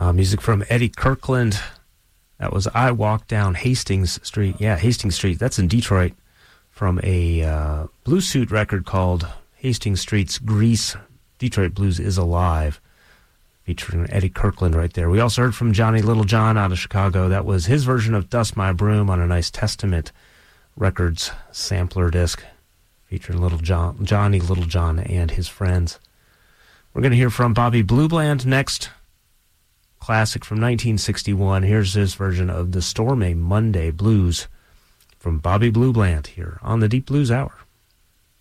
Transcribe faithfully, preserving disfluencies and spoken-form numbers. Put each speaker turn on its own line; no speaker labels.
Uh, music from Eddie Kirkland. That was I Walk Down Hastings Street. Yeah, Hastings Street. That's in Detroit. From a uh, Blue Suit record called Hastings Street's Grease. Detroit Blues is Alive. Featuring Eddie Kirkland right there. We also heard from Johnny Littlejohn out of Chicago. That was his version of Dust My Broom on a nice Testament Records sampler disc. Featuring Little John, Johnny Littlejohn and his friends. We're going to hear from Bobby Blue Bland next. Classic from nineteen sixty-one. Here's his version of the Stormy Monday Blues from Bobby Blue Bland here on the Deep Blues Hour.